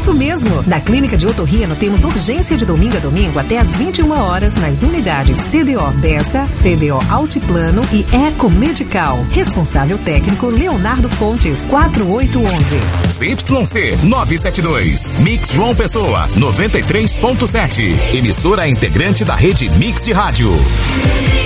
Isso mesmo! Na Clínica de Otorrino temos urgência de domingo a domingo até às 21 horas nas unidades CDO Bessa, CDO Altiplano e Eco Medical. Responsável técnico Leonardo Fontes, 4811. ZYC 972, Mix João Pessoa, 93.7. Emissora integrante da rede Mix de Rádio.